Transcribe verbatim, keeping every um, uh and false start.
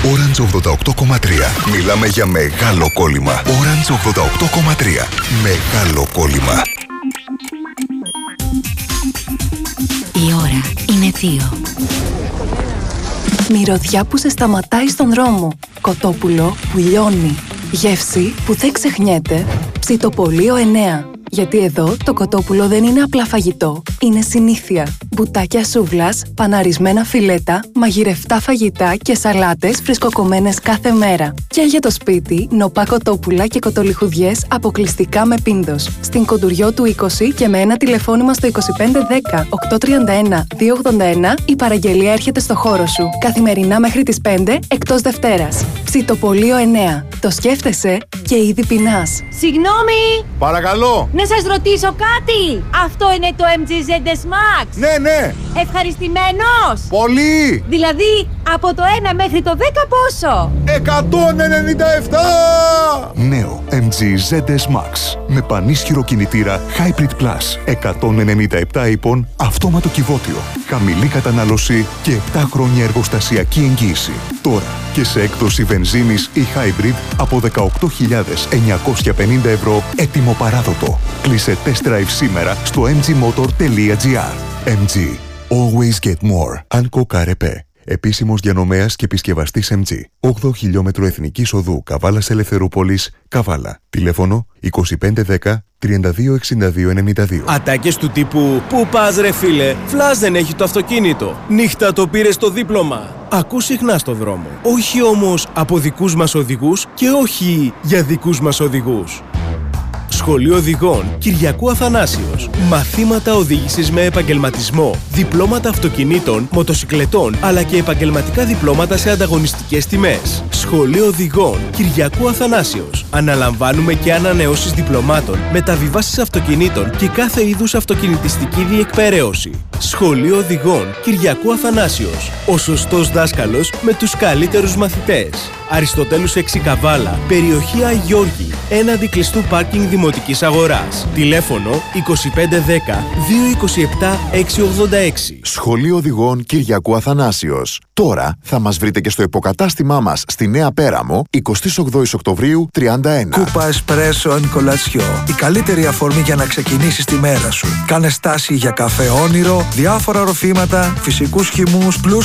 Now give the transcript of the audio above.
Orange ογδόντα οκτώ κόμμα τρία. Μιλάμε για μεγάλο κόλλημα. Orange ογδόντα οκτώ κόμμα τρία. Μεγάλο κόλλημα. Η ώρα είναι δύο. Μυρωδιά που σε σταματάει στον δρόμο. Κοτόπουλο που λιώνει. Γεύση που δεν ξεχνιέται. Ψητοπολείο εννέα. Γιατί εδώ το κοτόπουλο δεν είναι απλά φαγητό. Είναι συνήθεια. Μπουτάκια σούβλας, παναρισμένα φιλέτα, μαγειρευτά φαγητά και σαλάτες φρεσκοκομμένες κάθε μέρα. Και για το σπίτι, νοπά κοτόπουλα και κοτολιχουδιές αποκλειστικά με πίνδος. Στην Κοντουριό του είκοσι και με ένα τηλεφώνημα στο είκοσι πέντε δέκα οκτακόσια τριάντα ένα διακόσια ογδόντα ένα η παραγγελία έρχεται στο χώρο σου. Καθημερινά μέχρι τις πέντε εκτός Δευτέρας. Ψητοπολείο εννέα. Το σκέφτεσαι και ήδη πεινάς. Συγγνώμη! Παρακαλώ! Να σας ρωτήσω κάτι! Αυτό είναι το εμ τζι ζετ ες Max! Ναι, ναι! Ευχαριστημένος! Πολύ! Δηλαδή, από το ένα μέχρι το δέκα πόσο? εκατόν ενενήντα επτά! Νέο εμ τζι ζετ ες Max. Με πανίσχυρο κινητήρα Hybrid Plus. εκατόν ενενήντα επτά ύπων, αυτόματο κυβότιο. Χαμηλή κατανάλωση και επτά χρόνια εργοστασιακή εγγύηση. Τώρα και σε έκδοση βενζίνης ή hybrid από δεκαοκτώ χιλιάδες εννιακόσια πενήντα ευρώ έτοιμο παράδοτο. Κλείσε test drive σήμερα στο εμ τζι motor τελεία τζι άρ. εμ τζι. Always get more. Άνκο Καρεπέ. Επίσημος διανομέας και επισκευαστής εμ τζι. όγδοο χιλιόμετρο Εθνικής Οδού Καβάλας Ελευθερούπολης, Καβάλα. Τηλέφωνο είκοσι πέντε δέκα τριάντα δύο εξήντα δύο ενενήντα δύο. Ατάκες του τύπου «Πού πας ρε φίλε, φλας δεν έχει το αυτοκίνητο. Νύχτα το πήρες το δίπλωμα». Ακούς συχνά στο δρόμο. Όχι όμως από δικούς μας οδηγούς και όχι για δικούς μας οδηγούς. Σχολείο Οδηγών Κυριακού Αθανάσιος. Μαθήματα οδήγησης με επαγγελματισμό. Διπλώματα αυτοκινήτων, μοτοσικλετών, αλλά και επαγγελματικά διπλώματα σε ανταγωνιστικές τιμές. Σχολείο Οδηγών Κυριακού Αθανάσιος. Αναλαμβάνουμε και ανανεώσεις διπλωμάτων, μεταβιβάσεις αυτοκινήτων και κάθε είδους αυτοκινητιστική διεκπαιρέωση. Σχολείο Οδηγών Κυριακού Αθανάσιος. Ο σωστός δάσκαλος με τους καλύτερους μαθητές. Αριστοτέλους έξι Καβάλα, περιοχή Αγιώργη, έναντι κλειστού πάρκινγκ Δημοτικής Αγοράς. Τηλέφωνο είκοσι πέντε δέκα δύο είκοσι επτά εξακόσια ογδόντα έξι. Σχολείο Οδηγών Κυριακού Αθανάσιος. Τώρα θα μας βρείτε και στο υποκατάστημά μας στη Νέα Πέραμο, εικοστή όγδοη Οκτωβρίου τριάντα ένα. Κούπα Εσπρέσο εν Κολατσιό. Η καλύτερη αφορμή για να ξεκινήσεις τη μέρα σου. Κάνε στάση για καφέ όνειρο, διάφορα ροφήματα, φυσικούς χυμούς, πλούσια